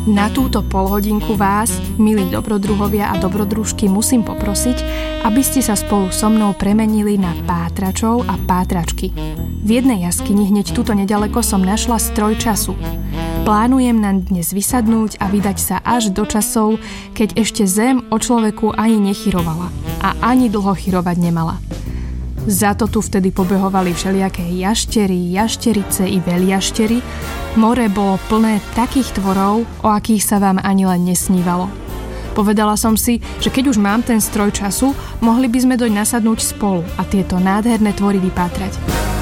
Na túto polhodinku vás, milí dobrodruhovia a dobrodružky, musím poprosiť, aby ste sa spolu so mnou premenili na pátračov a pátračky. V jednej jaskyni hneď tuto nedaleko som našla stroj času. Plánujem na dnes vysadnúť a vydať sa až do časov, keď ešte Zem o človeku ani nechyrovala a ani dlho chyrovať nemala. Za to tu vtedy pobehovali všelijaké jaštery, jašterice i veľjaštery. More bolo plné takých tvorov, o akých sa vám ani len nesnívalo. Povedala som si, že keď už mám ten stroj času, mohli by sme doň nasadnúť spolu a tieto nádherné tvory vypátrať.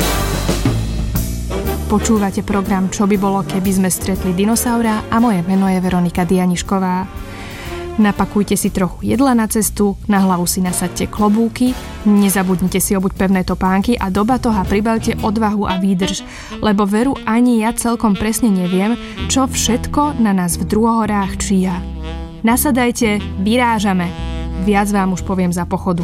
Počúvate program Čo by bolo, keby sme stretli dinosaura a moje meno je Veronika Dianišková. Napakujte si trochu jedla na cestu, na hlavu si nasadte klobúky, nezabudnite si obuť pevné topánky a do batoha pribalte odvahu a výdrž, lebo veru ani ja celkom presne neviem, čo všetko na nás v druhohorách číha. Nasadajte, vyrážame. Viac vám už poviem za pochodu.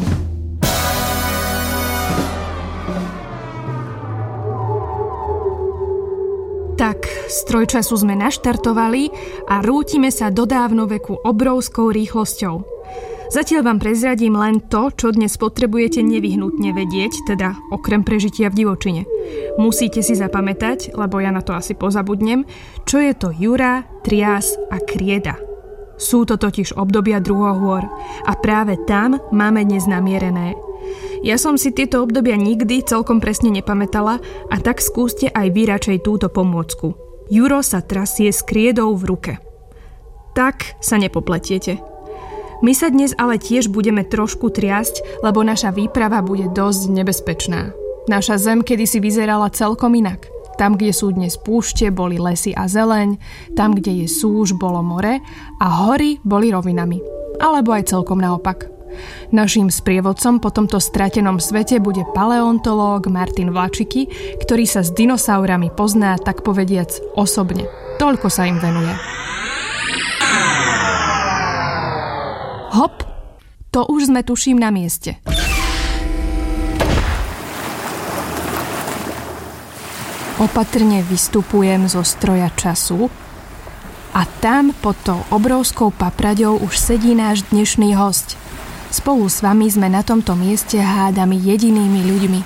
Tak, stroj času sme naštartovali a rútime sa do dávnoveku obrovskou rýchlosťou. Zatiaľ vám prezradím len to, čo dnes potrebujete nevyhnutne vedieť, teda okrem prežitia v divočine. Musíte si zapamätať, lebo ja na to asi pozabudnem, čo je to Jura, Trias a Krieda. Sú to totiž obdobia druhohôr a práve tam máme dnes namierené. Ja som si tieto obdobia nikdy celkom presne nepamätala a tak skúste aj vy radšej túto pomôcku. Juro sa trasie s kriedou v ruke. Tak sa nepopletiete. My sa dnes ale tiež budeme trošku triasť, lebo naša výprava bude dosť nebezpečná. Naša Zem kedysi vyzerala celkom inak. Tam, kde sú dnes púšte, boli lesy a zeleň, tam, kde je súž, bolo more a hory boli rovinami. Alebo aj celkom naopak. Naším sprievodcom po tomto stratenom svete bude paleontológ Martin Vlačiky, ktorý sa s dinosaurami pozná, tak povediac, osobne. Toľko sa im venuje. Hop, to už sme tuším na mieste. Opatrne vystupujem zo stroja času a tam pod tou obrovskou papraďou už sedí náš dnešný hosť. Spolu s vami sme na tomto mieste hádami jedinými ľuďmi.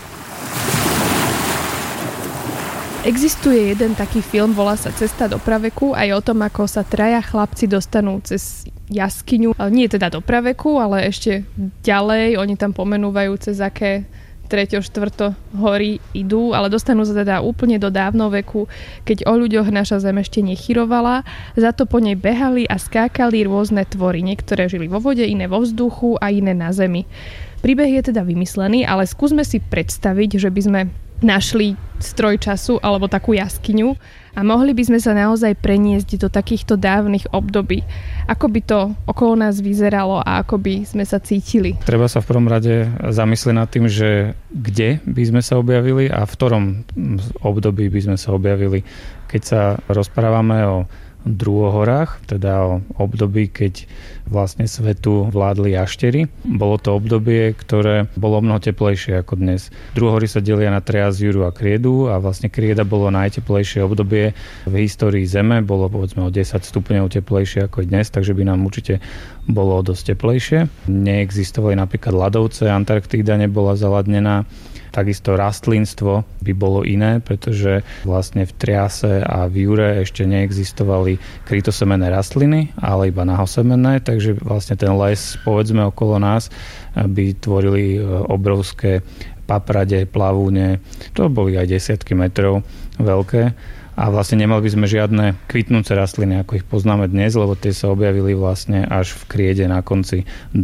Existuje jeden taký film, volá sa Cesta do praveku a je o tom, ako sa traja chlapci dostanú cez jaskyňu. Nie teda do praveku, ale ešte ďalej. Oni tam pomenúvajú, cez aké 3., 4. hory idú, ale dostanú sa teda úplne do dávnoveku, keď o ľuďoch naša Zem ešte nechyrovala. Za to po nej behali a skákali rôzne tvory. Niektoré žili vo vode, iné vo vzduchu a iné na Zemi. Príbeh je teda vymyslený, ale skúsme si predstaviť, že by sme našli stroj času alebo takú jaskyňu a mohli by sme sa naozaj preniesť do takýchto dávnych období. Ako by to okolo nás vyzeralo a ako by sme sa cítili? Treba sa v prvom rade zamyslieť nad tým, že kde by sme sa objavili a v ktorom období by sme sa objavili. Keď sa rozprávame o druhohorách, teda o období, keď vlastne svetu vládli jaštery. Bolo to obdobie, ktoré bolo mnoho teplejšie ako dnes. Druhohory sa delia na Trias, Juru a Kriedu a vlastne Krieda bolo najteplejšie obdobie v histórii Zeme. Bolo povedzme o 10 stupňov teplejšie ako dnes, takže by nám určite bolo dosť teplejšie. Neexistovali napríklad ľadovce, Antarktída nebola zaladnená. Takisto rastlinstvo by bolo iné, pretože vlastne v Triase a v Jure ešte neexistovali krytosemenné rastliny, ale iba nahosemenné, takže vlastne ten les, povedzme, okolo nás by tvorili obrovské paprade, plavúne, to boli aj desiatky metrov veľké. A vlastne nemali by sme žiadne kvitnúce rastliny, ako ich poznáme dnes, lebo tie sa objavili vlastne až v Kriede na konci